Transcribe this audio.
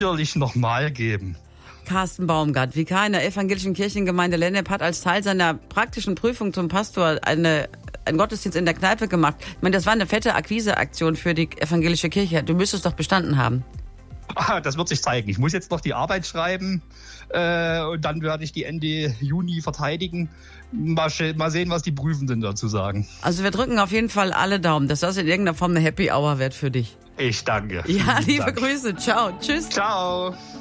sicherlich nochmal geben. Carsten Baumgart, Vikar in der evangelischen Kirchengemeinde Lennep, hat als Teil seiner praktischen Prüfung zum Pastor einen Gottesdienst in der Kneipe gemacht. Ich meine, das war eine fette Akquiseaktion für die evangelische Kirche. Du müsstest doch bestanden haben. Das wird sich zeigen. Ich muss jetzt noch die Arbeit schreiben und dann werde ich die Ende Juni verteidigen. Mal sehen, was die Prüfenden dazu sagen. Also wir drücken auf jeden Fall alle Daumen, dass das in irgendeiner Form eine Happy Hour wird für dich. Ich danke. Ja, liebe Dank. Grüße. Ciao. Tschüss. Ciao.